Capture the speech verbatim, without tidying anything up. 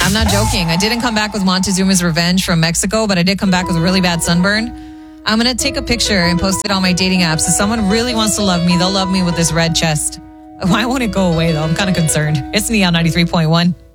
I'm not joking. I didn't come back with Montezuma's Revenge from Mexico, but I did come back with a really bad sunburn. I'm going to take a picture and post it on my dating apps. If someone really wants to love me, they'll love me with this red chest. Why won't it go away, though? I'm kind of concerned. It's Neon ninety-three point one.